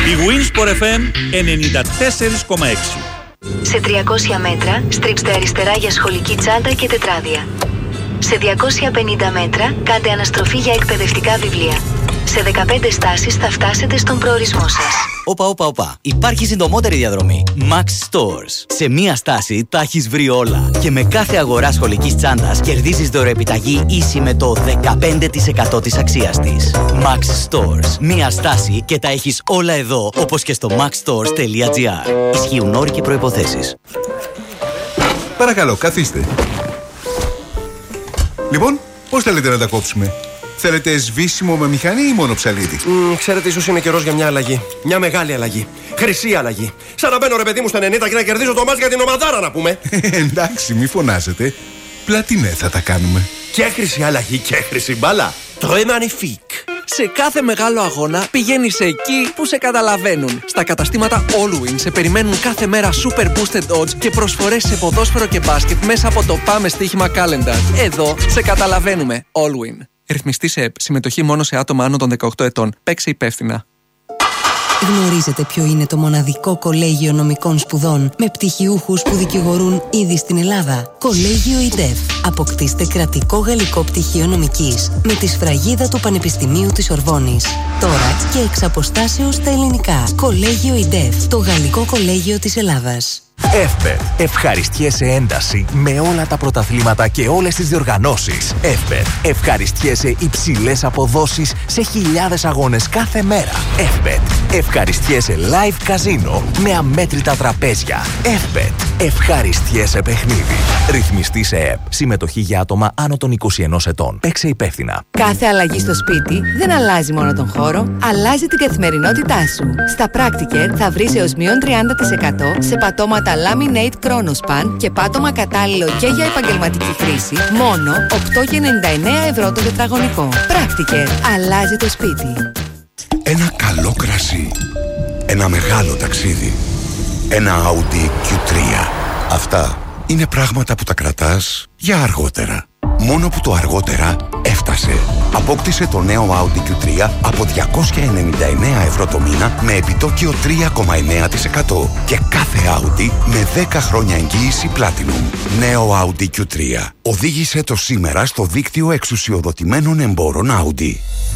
Η Winsport FM 94,6. Σε 300 μέτρα στρίψτε αριστερά για σχολική τσάντα και τετράδια. Σε 250 μέτρα κάντε αναστροφή για εκπαιδευτικά βιβλία. Σε 15 στάσεις θα φτάσετε στον προορισμό σας. Όπα. Υπάρχει συντομότερη διαδρομή. Max Stores. Σε μία στάση τα έχεις βρει όλα. Και με κάθε αγορά σχολικής τσάντας κερδίζεις δωρεοεπιταγή ίση με το 15% της αξίας της. Max Stores. Μία στάση και τα έχεις όλα εδώ, όπως και στο maxstores.gr. Ισχύουν όροι και προϋποθέσεις. Παρακαλώ, καθίστε. Λοιπόν, πώς θέλετε να τα κόψουμε? Θέλετε σβήσιμο με μηχανή ή μόνο ψαλίδι? Ξέρετε, ίσως είναι καιρός για μια αλλαγή. Μια μεγάλη αλλαγή. Χρυσή αλλαγή. Σαν να μπαίνω, ρε παιδί μου, στα 90 και να κερδίζω το μάτς για την ομαδάρα, να πούμε. Εντάξει, μη φωνάζετε. Πλατινέ θα τα κάνουμε. Και χρυσή αλλαγή και χρυσή μπάλα. Très magnifique. Σε κάθε μεγάλο αγώνα πηγαίνεις εκεί που σε καταλαβαίνουν. Στα καταστήματα Allwin σε περιμένουν κάθε μέρα super boosted odds και προσφορές σε ποδόσφαιρο και μπάσκετ μέσα από το Πάμε Στοίχημα Calendar. Εδώ σε καταλαβαίνουμε. Allwin. Ρυθμιστή ΕΠ. Συμμετοχή μόνο σε άτομα άνω των 18 ετών. Παίξε υπεύθυνα. Γνωρίζετε ποιο είναι το μοναδικό κολέγιο νομικών σπουδών με πτυχιούχους που δικηγορούν ήδη στην Ελλάδα? Κολέγιο ΙΝΤΕΦ. Αποκτήστε κρατικό γαλλικό πτυχίο νομικής με τη σφραγίδα του Πανεπιστημίου της Ορβόνης. Τώρα και εξ αποστάσεως στα ελληνικά. Κολέγιο ΙΝΤΕΦ. Το γαλλικό κολέγιο της Ελλάδας. Εύπετ. Ευχαριστιέσαι ένταση με όλα τα πρωταθλήματα και όλες τις διοργανώσεις. Εύπετ. Ευχαριστιέσαι υψηλές αποδόσεις σε χιλιάδες αγώνες κάθε μέρα. Εύπετ. Ευχαριστιέσαι live καζίνο με αμέτρητα τραπέζια. Εύπετ. Ευχαριστιέσαι παιχνίδι. Ρυθμιστή σε ΕΠ. Συμμετοχή για άτομα άνω των 21 ετών. Παίξε υπεύθυνα. Κάθε αλλαγή στο σπίτι δεν αλλάζει μόνο τον χώρο, αλλάζει την καθημερινότητά σου. Στα Practicare θα βρεις έως μείον 30% σε πατώματα Laminate Chronospan και πάτωμα κατάλληλο και για επαγγελματική χρήση, μόνο 8,99 ευρώ το τετραγωνικό. Practicare. Αλλάζει το σπίτι. Ένα καλό κρασί. Ένα μεγάλο ταξίδι. Ένα Audi Q3. Αυτά είναι πράγματα που τα κρατάς για αργότερα. Μόνο που το αργότερα έφτασε. Απόκτησε το νέο Audi Q3 από 299 ευρώ το μήνα με επιτόκιο 3,9% και κάθε Audi με 10 χρόνια εγγύηση Platinum. Νέο Audi Q3. Οδήγησε το σήμερα στο δίκτυο εξουσιοδοτημένων εμπόρων Audi.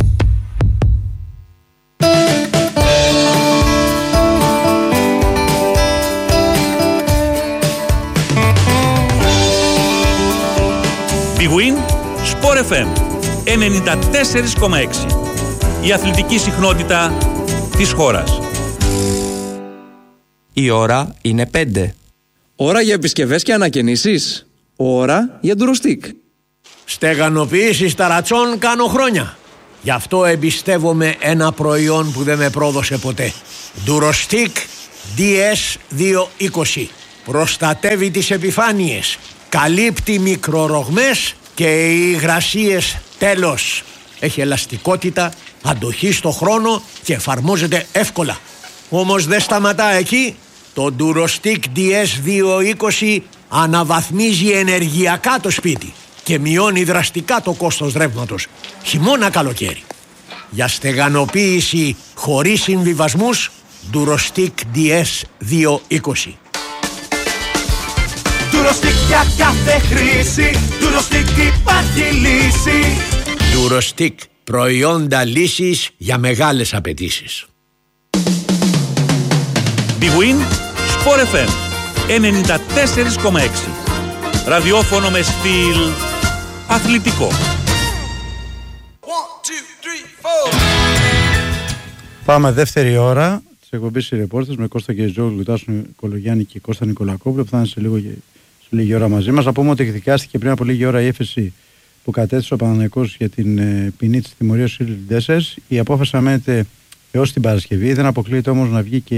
Big Win Sport FM 94,6. Η αθλητική συχνότητα της χώρας. Η ώρα είναι 5. Ώρα για επισκευές και ανακαινήσεις. Ώρα για ντουροστικ. Στεγανοποιήσεις ταρατσών κάνω χρόνια. Γι' αυτό εμπιστεύομαι ένα προϊόν που δεν με πρόδωσε ποτέ. Ντουροστικ DS220. Προστατεύει τις επιφάνειες. Καλύπτει μικρορογμές και οι υγρασίες τέλος. Έχει ελαστικότητα, αντοχή στο χρόνο και εφαρμόζεται εύκολα. Όμως δεν σταματά εκεί. Το Durostick DS220 αναβαθμίζει ενεργειακά το σπίτι και μειώνει δραστικά το κόστος ρεύματος, χειμώνα καλοκαίρι. Για στεγανοποίηση χωρίς συμβιβασμούς, Durostick DS220. Durostick για κάθε χρήση, Durostick υπάρχει λύση. Durostick, προϊόντα λύσης για μεγάλες απαιτήσεις. Big Win Sport FM 94,6. Ραδιόφωνο με στυλ αθλητικό. 1, 2, 3, 4. Πάμε δεύτερη ώρα της εκπομπής οι ρεπόρτες με Κώστα και Ζώου, Λουτάσου Νικολογιάννη και Κώστα Νικολακόπουλο που θα είναι σε λίγη ώρα μαζί μας. Να πούμε ότι εκδικάστηκε πριν από λίγη ώρα η έφεση που κατέθεσε ο Παναθηναϊκός για την ποινή της τιμωρίας του Ντέσσερς. Η απόφαση αναμένεται έως την Παρασκευή. Δεν αποκλείεται όμως να βγει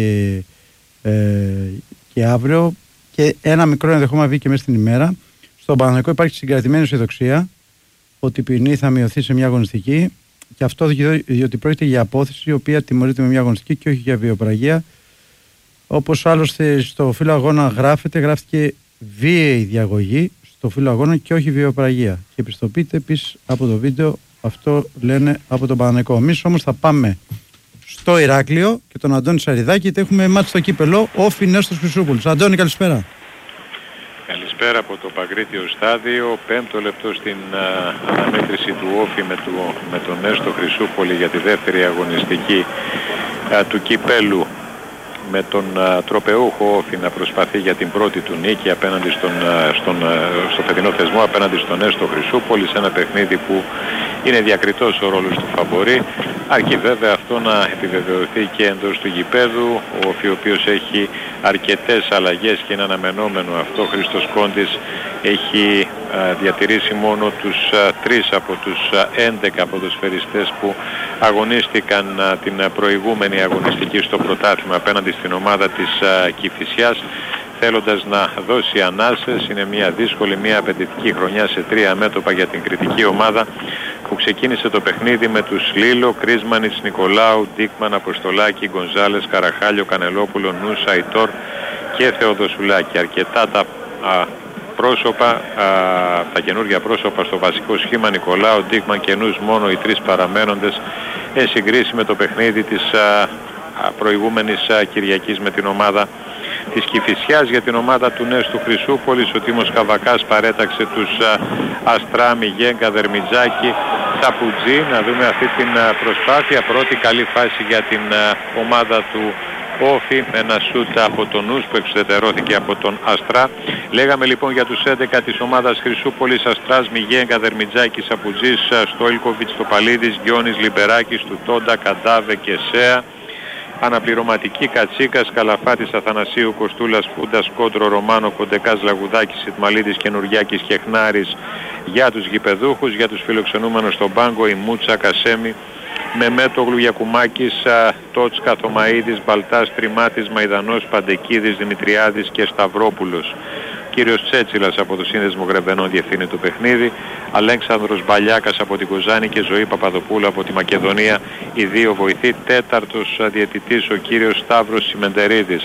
και αύριο. Και ένα μικρό ενδεχόμενο βγει και μέσα στην ημέρα. Στον Παναθηναϊκό υπάρχει συγκρατημένη αισιοδοξία ότι η ποινή θα μειωθεί σε μια αγωνιστική. Και αυτό διότι πρόκειται για απόθεση η οποία τιμωρείται με μια αγωνιστική και όχι για βιοπραγία. Όπως άλλωστε στο φύλλο αγώνα γράφτηκε βίαιη διαγωγή στο φύλλο αγώνα και όχι βιοπραγία. Και επιστοποιείται επίσης από το βίντεο, αυτό λένε από τον Παναθηναϊκό. Εμείς όμως θα πάμε το Ηράκλειο και τον Αντώνη Σαριδάκη, είτε έχουμε μάτς στο κύπελο Όφι Νέστος Χρυσούπολης. Αντώνη, καλησπέρα. Καλησπέρα από το Παγκρίτιο στάδιο. 5ο λεπτό στην αναμέτρηση του Όφι με τον Νέστο Χρυσούπολη για τη δεύτερη αγωνιστική του κυπέλου, με τον τροπεούχο Όφι να προσπαθεί για την πρώτη του νίκη απέναντι στο φετινό θεσμό απέναντι στον Νέστο Χρυσούπολη, σε ένα παιχνίδι που είναι διακριτός ο ρόλος του φαβορί. Αρκεί βέβαια αυτό να επιβεβαιωθεί και εντός του γηπέδου. Ο Όφι, ο οποίος έχει αρκετές αλλαγές και είναι αναμενόμενο αυτό. Χρήστος Κόντης έχει διατηρήσει μόνο τους 3 από τους 11 ποδοσφαιριστές που αγωνίστηκαν την προηγούμενη αγωνιστική στο πρωτάθλημα απέναντι στην ομάδα της Κηφισιάς, θέλοντας να δώσει ανάσες. Είναι μια δύσκολη, μια απαιτητική χρονιά σε 3 μέτωπα για την κριτική ομάδα, που ξεκίνησε το παιχνίδι με τους Λίλο, Κρίσμανιτς, Νικολάου, Ντίκμαν, Αποστολάκη, Γκονζάλες, Καραχάλιο, Κανελόπουλο, Νούσα, Αϊτόρ και Θεοδοσουλάκη. Αρκετά τα πρόσωπα, τα καινούργια πρόσωπα στο βασικό σχήμα, Νικολάου, Ντίκμαν και Νούς, μόνο οι 3 παραμένοντες, συγκρίση με το παιχνίδι της προηγούμενης Κυριακής με την ομάδα της Κηφισιάς. Για την ομάδα του Νέστου Χρυσούπολης, ο Τίμος Καβακάς παρέταξε τους Αστράμι, Γέγκα, Δερμιτζάκη, Σαπουτζή. Να δούμε αυτή την προσπάθεια. Πρώτη καλή φάση για την ομάδα του Όφι, ένα σούτ από τον Νους που εξουδετερώθηκε από τον Αστρά. Λέγαμε λοιπόν για τους 11 της ομάδας Χρυσούπολης: Αστράς, Μιγέγκα, Δερμιτζάκη, Σαπουτζής, Στόιλκοβιτς, Τοπαλίδης, Γιώνης, Λιμπεράκης, Τουτόντα, Καντάβε και Σέα. Αναπληρωματική: Κατσίκας, Καλαφάτης, Αθανασίου, Κοστούλας, Φούντας, Κόντρο, Ρωμάνο, Κοντεκάς, Λαγουδάκης, Σιτμαλίδης, Καινουριάκης και Χνάρης για τους γηπεδούχους. Για τους φιλοξενούμενους στον πάγκο, η Μούτσα, Κασέμι, Μεμέτογλου, Γιακουμάκης, Τότς, Καθομαΐδης, Μπαλτάς, Τριμάτης, Μαϊδανός, Παντεκίδης, Δημητριάδης και Σταυρόπουλος. Κύριος Τσέτσιλας από το Σύνδεσμο Γρεβενών διευθύνει το παιχνίδι. Αλέξανδρος Μπαλιάκας από την Κοζάνη και Ζωή Παπαδοπούλου από τη Μακεδονία, οι 2 βοηθοί. 4ος διαιτητής ο κύριος Σταύρος Σιμεντερίδης.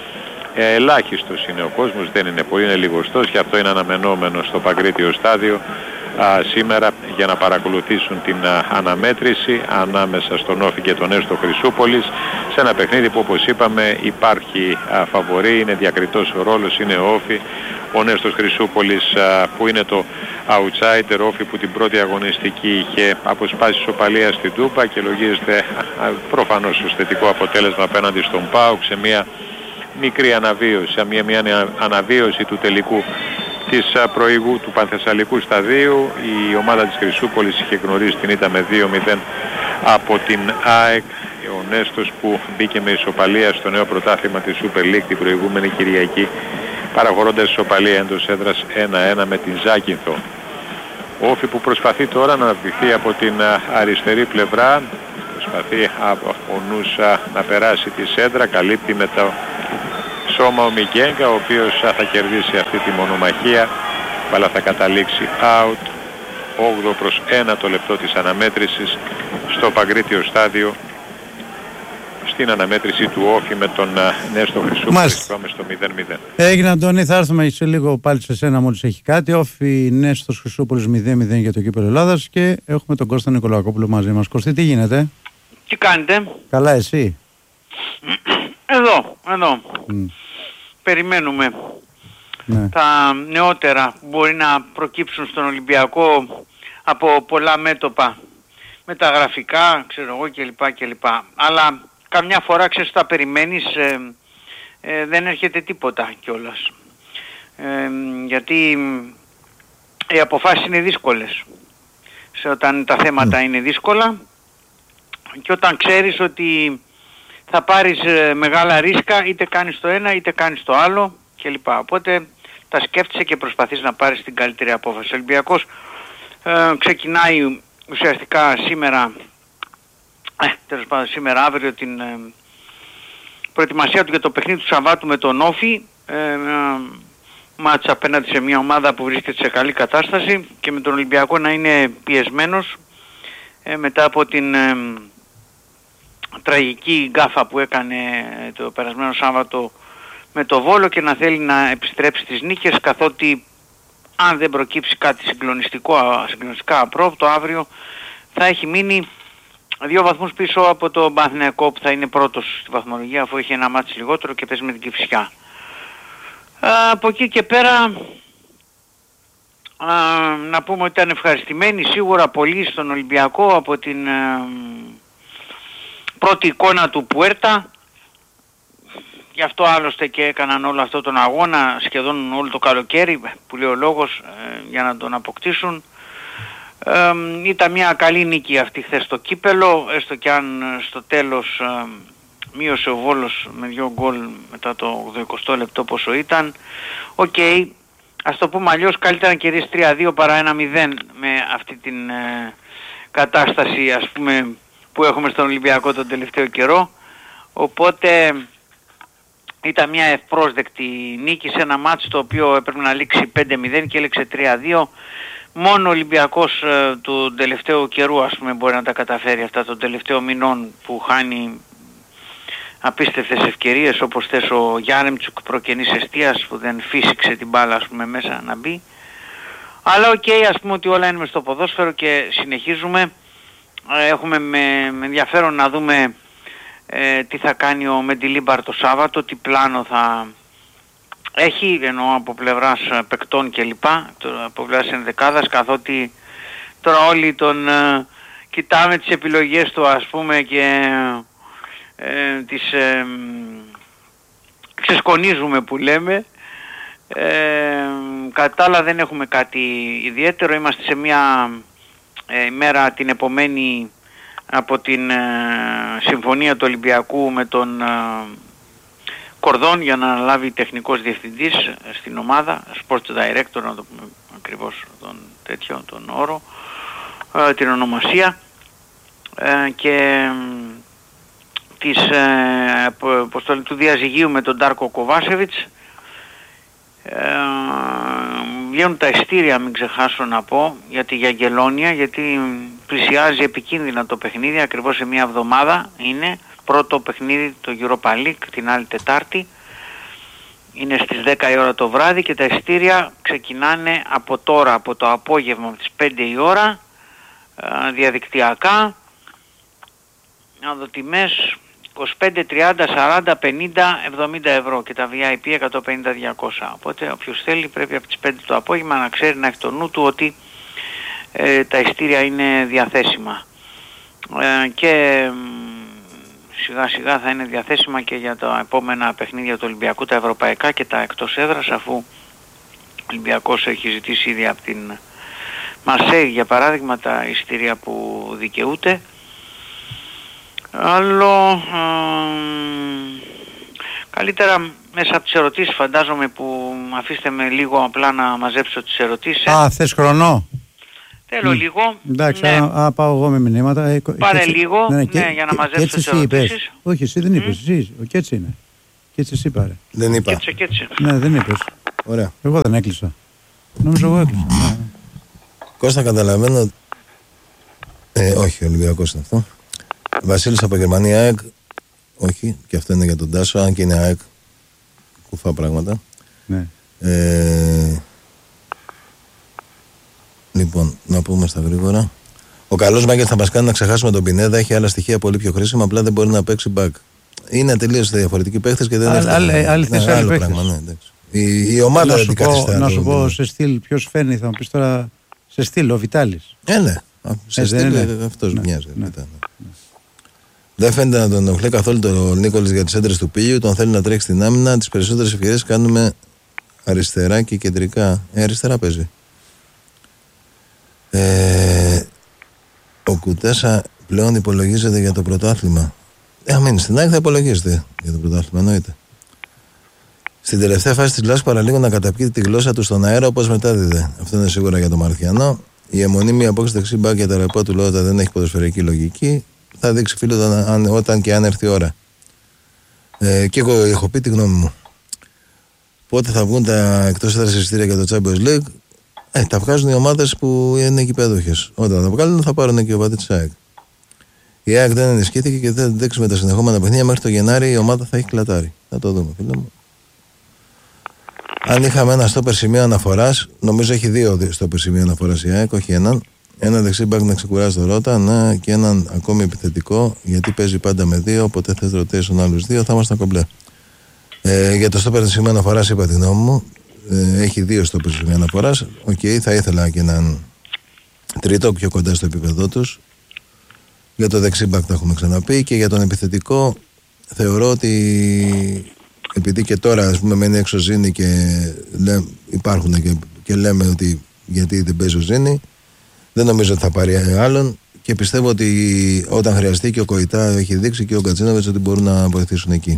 Ελάχιστος είναι ο κόσμος, δεν είναι πολύ, είναι λιγοστός, και αυτό είναι αναμενόμενο στο Παγκρίτιο στάδιο σήμερα για να παρακολουθήσουν την αναμέτρηση ανάμεσα στον Όφι και τον Νέστο Χρυσούπολης, σε ένα παιχνίδι που, όπως είπαμε, υπάρχει φαβορί, είναι διακριτός ο ρόλος, είναι ο Όφι. Ο Νέστος Χρυσούπολης που είναι το outsider, Όφι που την πρώτη αγωνιστική είχε αποσπάσει ισοπαλία στην Τούπα και λογίζεται προφανώς ως θετικό αποτέλεσμα απέναντι στον ΠΑΟΚ, σε μια μικρή αναβίωση, μια αναβίωση του τελικού του Πανθεσσαλικού σταδίου. Η ομάδα της Χρυσούπολης είχε γνωρίσει την ήττα με 2-0 από την ΑΕΚ. Ο Νέστος που μπήκε με ισοπαλία στο νέο πρωτάθλημα της Super League την προηγούμενη Κυριακή, παραχωρώντας ισοπαλία εντός έδρας 1-1 με την Ζάκυνθο. Ο Όφι που προσπαθεί τώρα να αναπτυχθεί από την αριστερή πλευρά, προσπαθεί από ο Νους να περάσει τη σέντρα, καλύπτει με το σώμα ο Μιγέγκα, ο οποίος θα κερδίσει αυτή τη μονομαχία, αλλά θα καταλήξει out. 8-1 το λεπτό της αναμέτρησης στο Παγκρίτιο στάδιο, στην αναμέτρηση του Όφι με τον Νέστο Χρυσούπολη. Πάμε στο 0-0. Έγινε, Αντώνη, θα έρθουμε σε λίγο πάλι σε σένα μόλις έχει κάτι. Όφι Νέστος Χρυσούπολης 0-0 για το κύπελλο Ελλάδας, και έχουμε τον Κώστα Νικολακόπουλο μαζί μας. Κωστή, τι γίνεται? Τι κάνετε? Καλά, εσύ? Εδώ. Περιμένουμε τα νεότερα που μπορεί να προκύψουν στον Ολυμπιακό από πολλά μέτωπα, μεταγραφικά, ξέρω εγώ, κλπ. Αλλά καμιά φορά, ξέρεις, τα περιμένεις, δεν έρχεται τίποτα κιόλας. Γιατί οι αποφάσεις είναι δύσκολες. Όταν τα θέματα είναι δύσκολα και όταν ξέρεις ότι θα πάρεις μεγάλα ρίσκα, είτε κάνεις το ένα είτε κάνεις το άλλο κλπ. Οπότε τα σκέφτεσαι και προσπαθείς να πάρεις την καλύτερη απόφαση. Ο Ολυμπιακός ξεκινάει ουσιαστικά σήμερα, τέλος πάντων σήμερα, αύριο, την προετοιμασία του για το παιχνίδι του Σαββάτου με τον Όφι. Μάτς απέναντι σε μια ομάδα που βρίσκεται σε καλή κατάσταση και με τον Ολυμπιακό να είναι πιεσμένος μετά από την τραγική γκάφα που έκανε το περασμένο Σάββατο με το Βόλο, και να θέλει να επιστρέψει στις νίκες, καθότι αν δεν προκύψει κάτι συγκλονιστικά απρόβλεπτο αύριο θα έχει μείνει 2 βαθμούς πίσω από το Παναθηναϊκό που θα είναι πρώτος στη βαθμολογία αφού έχει ένα μάτς λιγότερο και παίζει με την Κηφισιά. Από εκεί και πέρα να πούμε ότι ήταν ευχαριστημένοι σίγουρα πολύ στον Ολυμπιακό από την πρώτη εικόνα του Πουέρτα. Γι' αυτό άλλωστε και έκαναν όλο αυτό τον αγώνα σχεδόν όλο το καλοκαίρι που λέει ο λόγος για να τον αποκτήσουν. Ήταν μια καλή νίκη αυτή χθες στο κύπελο, έστω και αν στο τέλος μείωσε ο Βόλος με 2 γκολ μετά το 80 λεπτό πόσο ήταν. Οκ, ας το πούμε αλλιώς, καλύτερα να κερδίσει 3-2 παρά 1-0 με αυτή την κατάσταση ας πούμε που έχουμε στον Ολυμπιακό τον τελευταίο καιρό. Οπότε ήταν μια ευπρόσδεκτη νίκη σε ένα μάτς το οποίο έπρεπε να λήξει 5-0 και έληξε 3-2. Μόνο ο Ολυμπιακός του τελευταίου καιρού ας πούμε μπορεί να τα καταφέρει αυτά των τελευταίων μηνών που χάνει απίστευτες ευκαιρίες όπως θες ο Γιάρεμτσουκ προκενής εστίας που δεν φύσηξε την μπάλα ας πούμε μέσα να μπει. Αλλά οκ, ας πούμε ότι όλα είναι μες στο ποδόσφαιρο και συνεχίζουμε. Έχουμε με ενδιαφέρον να δούμε τι θα κάνει ο Μεντιλίμπαρ το Σάββατο, τι πλάνο θα έχει, εννοώ από πλευράς παικτών κλπ, από πλευράς ενδεκάδας, καθότι τώρα όλοι τον κοιτάμε τις επιλογές του ας πούμε και τις ξεσκονίζουμε που λέμε. Κατά άλλα δεν έχουμε κάτι ιδιαίτερο, είμαστε σε μια ημέρα την επομένη από την συμφωνία του Ολυμπιακού με τον Κορδόν για να αναλάβει τεχνικός διευθυντής στην ομάδα, sports director να το πούμε ακριβώς τον όρο, την ονομασία και του διαζυγίου με τον Ντάρκο Κοβάσεβιτς. Βγαίνουν τα ειστήρια, μην ξεχάσω να πω, γιατί για Αγγελόνια, γιατί πλησιάζει επικίνδυνα το παιχνίδι, ακριβώς σε μια εβδομάδα είναι πρώτο παιχνίδι το Europa League την άλλη Τετάρτη, είναι στις 10 η ώρα το βράδυ και τα ειστήρια ξεκινάνε από τώρα, από το απόγευμα από τις 5 η ώρα, διαδικτυακά. Να δω τιμές, 25, 30, 40, 50, 70 ευρώ και τα VIP 150-200. Οπότε όποιος θέλει πρέπει από τις 5 το απόγευμα να ξέρει, να έχει το νου του ότι τα ειστήρια είναι διαθέσιμα. Και σιγά σιγά θα είναι διαθέσιμα και για τα επόμενα παιχνίδια του Ολυμπιακού, τα ευρωπαϊκά και τα εκτός έδρας, αφού ο Ολυμπιακός έχει ζητήσει ήδη από την Μαρσέη για παράδειγμα τα ειστήρια που δικαιούται. Άλλο καλύτερα μέσα από τις ερωτήσεις φαντάζομαι που αφήστε με λίγο απλά να μαζέψω τις ερωτήσεις. Θες χρονό? Θέλω λίγο. Εντάξει, πάω εγώ με μηνύματα. Πάρε λίγο για να μαζέψω τις ερωτήσεις. Όχι, εσύ δεν είπες, εσύ, ο Κέτσι είναι. Κέτσι εσύ πάρε. Δεν είπα. Κέτσε. Ναι, δεν είπες. Ωραία. Εγώ δεν έκλεισα. Νομίζω εγώ έκλεισα. Κώστα, καταλαβαίνω. Όχι, ο Ολυμπιακός είναι αυτό. Βασίλης από Γερμανία, ΑΕΚ. Όχι, και αυτό είναι για τον Τάσο, αν και είναι ΑΕΚ. Κουφά πράγματα. Ναι. Λοιπόν, να πούμε στα γρήγορα. Ο καλός Μάγκελ θα μας κάνει να ξεχάσουμε τον Πινέδα. Έχει άλλα στοιχεία πολύ πιο χρήσιμα. Απλά δεν μπορεί να παίξει back. Είναι τελείως διαφορετικοί παίχτες και δεν είναι άλλη θέση, άλλο πράγμα. Ναι, η ομάδα δεν καθιστά. Να σου πω σε στυλ ποιος φαίνει, θα μου πεις τώρα σε στυλ, ο Βιτάλης. Ναι. Σε στυλ αυτός μοιάζει. Δεν φαίνεται να τον ενοχλεί καθόλου τον Νίκολης για τις έντρες του Πίλιου. Τον θέλει να τρέξει στην άμυνα. Τις περισσότερες ευκαιρίες κάνουμε αριστερά και κεντρικά. Αριστερά παίζει. Ο Κουτέσα πλέον υπολογίζεται για το πρωτάθλημα. Αν μείνει στην ΑΕΚ θα υπολογίζεται για το πρωτάθλημα, εννοείται. Στην τελευταία φάση της Λάσης παραλίγο να καταπιεί τη γλώσσα του στον αέρα όπως μετάδιδε. Αυτό είναι σίγουρα για τον Μαρθιανό. Η αιμονή μια απόξη δεξί μπακ για τα ρεπό του Λότα δεν έχει ποδοσφαιρική λογική. Θα δείξει φίλο όταν και αν έρθει η ώρα. Και εγώ έχω πει τη γνώμη μου. Πότε θα βγουν τα εκτός έδρας εισιτήρια για το Champions League? Τα βγάζουν οι ομάδες που είναι γηπέδοχες. Όταν θα βγάλουν θα πάρουν και ο πατή της ΑΕΚ. Η ΑΕΚ δεν ενισχύθηκε και δεν αντέξει με τα συνεχόμενα παιχνίδια. Μέχρι το Γενάρη η ομάδα θα έχει κλατάρει. Θα το δούμε, φίλε μου. Αν είχαμε ένα στόπερ σημείο αναφοράς, νομίζω έχει 2 στόπερ σημείο αναφοράς η ΑΕΚ, όχι έναν. Ένα δεξί-μπακ να ξεκουράσει το Ρώτα, ναι, και έναν ακόμη επιθετικό, γιατί παίζει πάντα με 2. Οπότε θες rotation άλλους 2, θα ήμασταν κομπλέ. Για το στόπερ σημείο αναφοράς είπα τη γνώμη μου. Έχει 2 στόπερ σημείο αναφοράς. Θα ήθελα και έναν τρίτο πιο κοντά στο επίπεδό τους. Για το δεξί-μπακ τα έχουμε ξαναπεί. Και για τον επιθετικό θεωρώ ότι επειδή και τώρα ας πούμε μένει έξω Ζήνη και υπάρχουν και λέμε ότι γιατί δεν παίζει ο Ζήνη, δεν νομίζω ότι θα πάρει άλλον και πιστεύω ότι όταν χρειαστεί και ο Κοϊτά έχει δείξει και ο Γκατσίνοβιτς ότι μπορούν να βοηθήσουν εκεί.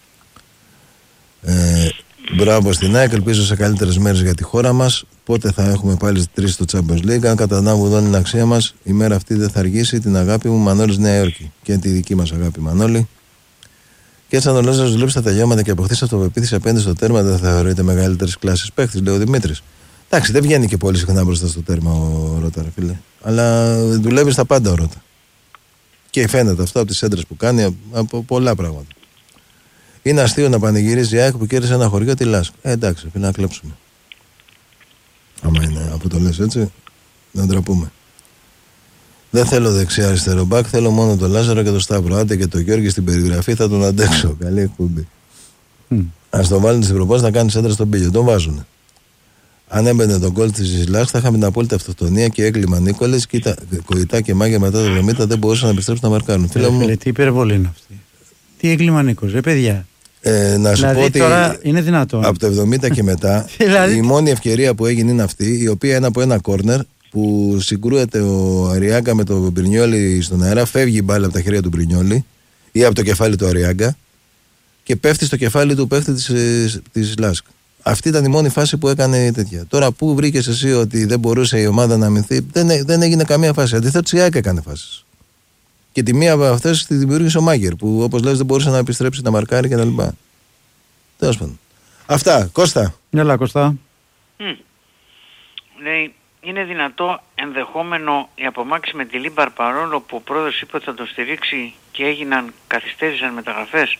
Μπράβο στην ΑΕΚ, ελπίζω σε καλύτερες μέρες για τη χώρα μας. Πότε θα έχουμε πάλι 3 στο Champions League. Αν κατανάβουν την αξία μας, η μέρα αυτή δεν θα αργήσει. Την αγάπη μου, Μανώλης Νέα Υόρκη. Και τη δική μας αγάπη, Μανώλη. Και έτσι, αν ο Λάζαρος δουλέψει στα τελειώματα και αποκτήσει αυτοπεποίθηση απέναντι στο τέρμα, δεν θα θεωρείται μεγαλύτερης κλάσης παίχτης, λέει ο Δημήτρης. Εντάξει, δεν βγαίνει και πολύ συχνά μπροστά στο τέρμα ο Ρώτα, φίλε. Αλλά δουλεύει στα πάντα ο Ρώτα. Και φαίνεται αυτό από τις έντρες που κάνει, από πολλά πράγματα. Είναι αστείο να πανηγυρίζει η ΑΕΚ που κέρδισε ένα χωριό τη Λάσκ. Εντάξει, πρέπει να κλέψουμε. Άμα είναι από το λες έτσι, να ντραπούμε. Δεν θέλω δεξιά-αριστερό μπακ, θέλω μόνο τον Λάζαρο και τον Σταύρο. Άντε και τον Γιώργη στην περιγραφή θα τον αντέξω. Καλή εκπομπή. Ας τον βάλουν στην προπόνηση να κάνει έντρα στον πύλιο. Τον βάζουνε. Αν έμπαινε τον γκολ τη Λάσκ θα είχαμε την απόλυτη αυτοκτονία και έγκλημα Νίκολες. Κοϊτά και Μάγια μετά το 70 δεν μπορούσαν να επιστρέψουν να μαρκάρουν. Φίλε, τι υπερβολή είναι αυτή. Τι έγκλημα Νίκος, παιδιά. Να σου πω ότι τώρα είναι δυνατόν. Από το 70 και μετά η μόνη ευκαιρία που έγινε είναι αυτή, η οποία είναι από ένα κόρνερ που συγκρούεται ο Αριάγκα με τον Μπρινιόλι στον αέρα, φεύγει η μπάλα από τα χέρια του Μπρινιόλι ή από το κεφάλι του Αριάγκα και πέφτει στο κεφάλι του παίχτη της Λάσκ. Αυτή ήταν η μόνη φάση που έκανε τέτοια. Τώρα που βρήκες εσύ ότι δεν μπορούσε η ομάδα να αμυνθεί, δεν έγινε καμία φάση. Αντιθέτως η ΑΕΚ έκανε φάσεις. Και τη μία από αυτές τη δημιούργησε ο Μάγκερ που όπως λες δεν μπορούσε να επιστρέψει να μαρκάρει κτλ. Τέλος πάντων. Αυτά. Κώστα. Έλα Κώστα. Λέει, είναι δυνατό ενδεχόμενο η απομάκρυνση με τη Λίμπαρ παρόλο που ο πρόεδρος είπε ότι θα τον στηρίξει και καθυστέρησαν μεταγραφές.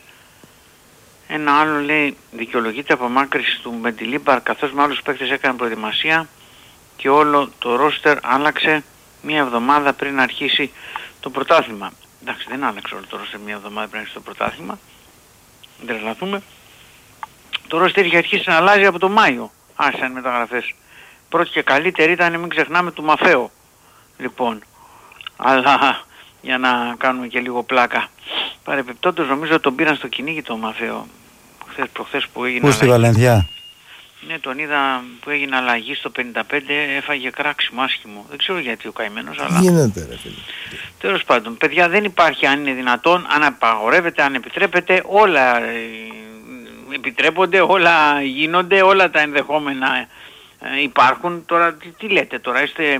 Ένα άλλο λέει δικαιολογείται απομάκρυνση του με τη Λίμπαρ καθώς με άλλους παίκτες έκανε προετοιμασία και όλο το ρόστερ άλλαξε μία εβδομάδα πριν αρχίσει το πρωτάθλημα. Εντάξει, δεν άλλαξε όλο το ρόστερ μία εβδομάδα πριν αρχίσει το πρωτάθλημα. Δεν τρελαθούμε. Το ρόστερ είχε αρχίσει να αλλάζει από το Μάιο. Άρχισαν οι μεταγραφές. Πρώτη και καλύτερη ήταν, μην ξεχνάμε, του Μαφέο. Λοιπόν, αλλά για να κάνουμε και λίγο πλάκα. Παρεπιπτόντως νομίζω τον πήραν στο κυνήγι το Μαφέο. Προχθές που έγινε. Πού στη Βαλενθιά? Ναι, τον είδα που έγινε αλλαγή στο 55, έφαγε κράξιμο άσχημο. Δεν ξέρω γιατί ο καημένος, αλλά... Γίνεται ρε φίλε. Τέλος πάντων, παιδιά, δεν υπάρχει αν είναι δυνατόν, αν απαγορεύεται, αν επιτρέπεται, όλα επιτρέπονται, όλα γίνονται, όλα τα ενδεχόμενα υπάρχουν. Τώρα, τι λέτε τώρα,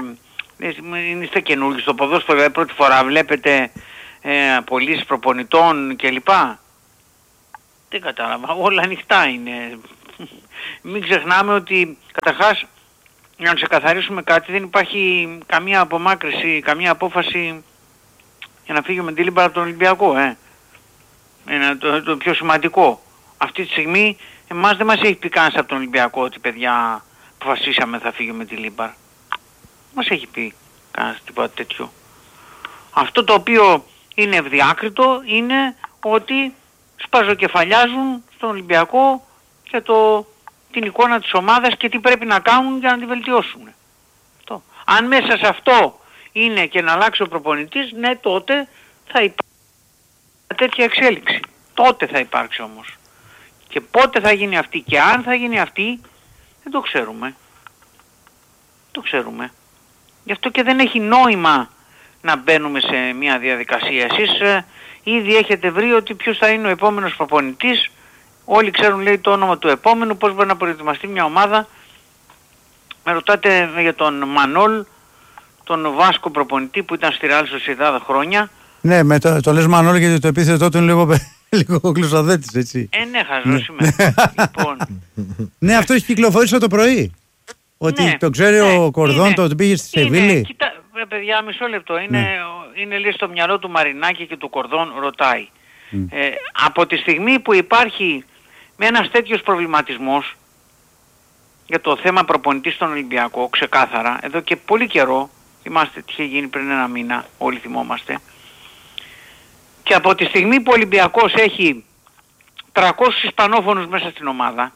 είστε καινούργοι στο ποδόσφαιρο, δηλαδή πρώτη φορά βλέπετε πωλήσεις προπονητών κλπ. Δεν κατάλαβα, όλα ανοιχτά είναι. Μην ξεχνάμε ότι καταρχάς για να ξεκαθαρίσουμε κάτι δεν υπάρχει καμία απομάκρυση, καμία απόφαση για να φύγουμε τη Λίμπαρα από τον Ολυμπιακό. Είναι το πιο σημαντικό. Αυτή τη στιγμή εμάς δεν μας έχει πει κανένας από τον Ολυμπιακό ότι παιδιά αποφασίσαμε θα φύγουμε τη Λίμπαρα. Μας έχει πει κανένας τίποτα τέτοιο. Αυτό το οποίο είναι ευδιάκριτο είναι ότι σπαζοκεφαλιάζουν στον Ολυμπιακό και την εικόνα της ομάδας και τι πρέπει να κάνουν για να τη βελτιώσουν. Αν μέσα σε αυτό είναι και να αλλάξει ο προπονητής, ναι, τότε θα υπάρξει τέτοια εξέλιξη. Τότε θα υπάρξει όμως. Και πότε θα γίνει αυτή και αν θα γίνει αυτή, δεν το ξέρουμε. Το ξέρουμε. Γι' αυτό και δεν έχει νόημα να μπαίνουμε σε μια διαδικασία. Εσείς ήδη έχετε βρει ότι ποιος θα είναι ο επόμενος προπονητής. Όλοι ξέρουν, λέει, το όνομα του επόμενου, πώς μπορεί να προετοιμαστεί μια ομάδα. Με ρωτάτε για τον Μανόλ, τον Βάσκο προπονητή που ήταν στη Ρεάλ Σοσιεδάδ χρόνια. Ναι, το λες Μανόλ γιατί το επίθετό του είναι λίγο κλεισοδέτης, έτσι. Ναι, χαζός είμαι. Λοιπόν. Ναι, αυτό έχει κυκλοφορήσει το πρωί. Ότι ναι, το ξέρει ο Κορδόν, το πήγε στη Σεβίλη. Κοίτα, παιδιά, μισό λεπτό. Είναι λέει στο μυαλό του Μαρινάκη και του Κορδόν ρωτάει. Από τη στιγμή που υπάρχει με ένας τέτοιος προβληματισμός για το θέμα προπονητή στον Ολυμπιακό, ξεκάθαρα, εδώ και πολύ καιρό, Θυμάστε τι είχε γίνει πριν ένα μήνα, όλοι θυμόμαστε. Και από τη στιγμή που ο Ολυμπιακός έχει 300 Ισπανόφωνους μέσα στην ομάδα,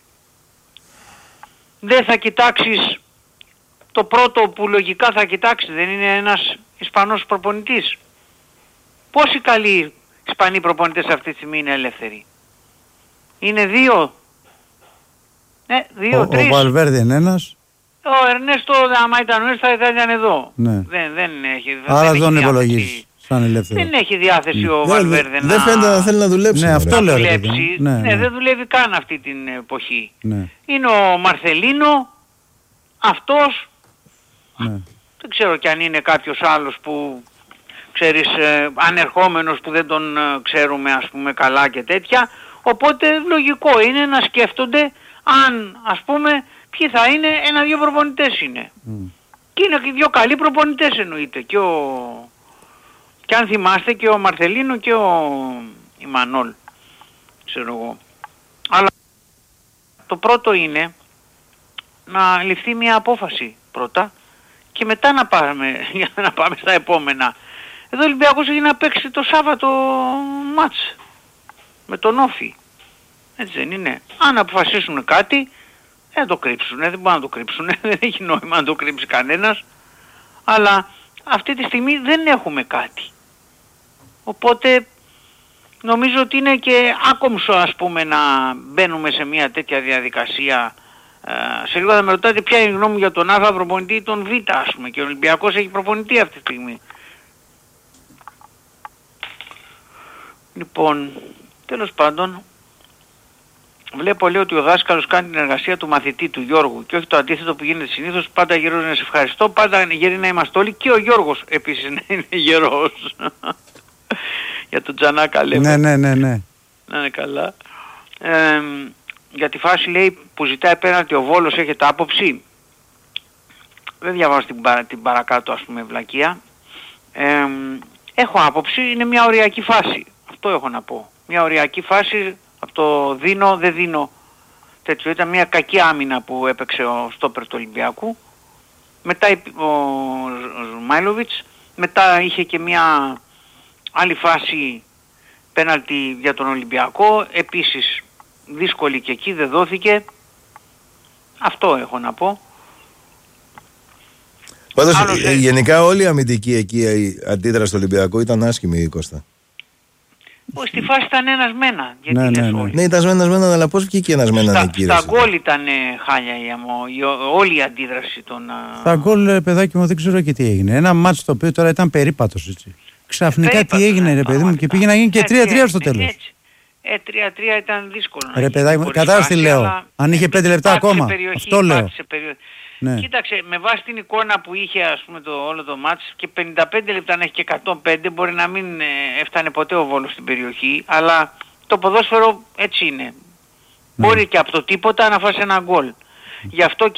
δεν θα κοιτάξεις το πρώτο που λογικά θα κοιτάξεις, δεν είναι ένας Ισπανός προπονητής? Πόσοι καλοί Ισπανοί προπονητές αυτή τη στιγμή είναι ελεύθεροι? Είναι 2. 2-3. Ο Βαλβέρδε είναι ένας. Ο Ερνέστο, άμα ήταν ο Ερνέστο θα ήταν εδώ. Ναι. Δεν έχει. Άρα δεν τον υπολογίζεις σαν ελεύθερο. Δεν έχει διάθεση ο Βαλβέρδε δεν φαίνεται να θέλει να δουλέψει. Ναι, αυτό λέω. Ναι, δεν δουλεύει καν αυτή την εποχή. Ναι. Είναι ο Μαρθελίνο, αυτός. Ναι. Δεν ξέρω κι αν είναι κάποιος άλλος που, ξέρεις, ανερχόμενος που δεν τον ξέρουμε ας πούμε καλά και τέτοια. Οπότε λογικό είναι να σκέφτονται αν ας πούμε ποιοι θα είναι, 1-2 προπονητές είναι. Και είναι και 2 καλοί προπονητές εννοείται. Και αν θυμάστε και ο Μαρθελίνο και ο Ιμανόλ, ξέρω εγώ. Αλλά το πρώτο είναι να ληφθεί μια απόφαση πρώτα και μετά να πάμε στα επόμενα. Εδώ ο Ολυμπιακός έχει να παίξει το Σάββατο μάτς με τον Όφη. Έτσι δεν είναι? Αν αποφασίσουν κάτι, δεν το κρύψουν, δεν μπορούν να το κρύψουν, δεν έχει νόημα να το κρύψει κανένας. Αλλά αυτή τη στιγμή δεν έχουμε κάτι. Οπότε νομίζω ότι είναι και άκομψο ας πούμε να μπαίνουμε σε μια τέτοια διαδικασία. Σε λίγο θα με ρωτάτε ποια είναι η γνώμη μου για τον Α προπονητή ή τον Β ας πούμε, και ο Ολυμπιακός έχει προπονητή αυτή τη στιγμή. Λοιπόν, τέλος πάντων, βλέπω λέει ότι ο δάσκαλος κάνει την εργασία του μαθητή του Γιώργου και όχι το αντίθετο που γίνεται συνήθως. Πάντα γερός να σε ευχαριστώ, πάντα γεροί να είμαστε όλοι, και ο Γιώργος επίσης να είναι γερός. Για τον Τζανάκα λέμε. Ναι. Να είναι καλά. Για τη φάση λέει που ζητάει πέναλτι ο Βόλος, έχετε άποψη? Δεν διαβάζω την παρακάτω ας πούμε βλακεία. Έχω άποψη, είναι μια οριακή φάση. Αυτό έχω να πω. Μια οριακή φάση, από το δίνω, δεν δίνω. Τέτοιο ήταν μια κακή άμυνα που έπαιξε ο στόπερ του Ολυμπιακού. Μετά ο Ζμάιλοβιτς, μετά είχε και μια άλλη φάση πέναλτι για τον Ολυμπιακό, επίσης δύσκολη και εκεί, δεν δόθηκε. Αυτό έχω να πω. Πάντως γενικά όλη η αμυντική εκεί η αντίδραση του Ολυμπιακού ήταν άσχημη, Κώστα. Στη φάση ήταν ένας μένα. Ναι, ήταν ένας μένα, αλλά πώς βγήκε ένας μένα εκεί? Στα γκολ ήταν χάλια όλη η αντίδραση των... Στα γκολ, παιδάκι μου, δεν ξέρω και τι έγινε. Ένα μάτς το οποίο τώρα ήταν περίπατος, έτσι. Ξαφνικά τι έγινε, ρε παιδί μου, και πήγε να γίνει και 3-3 στο τέλος. 3-3 ήταν δύσκολο. Ρε παιδάκι μου, κατάλαβες τι λέω? Αν είχε 5 λεπτά ακόμα, αυτό λέω. Ναι. Κοίταξε, με βάση την εικόνα που είχε ας πούμε όλο το μάτς, και 55 λεπτά να έχει και 105, μπορεί να μην έφτανε ποτέ ο Βόλος στην περιοχή, αλλά το ποδόσφαιρο έτσι είναι. Μπορεί και από το τίποτα να φάσει ένα γκολ. Γι' αυτό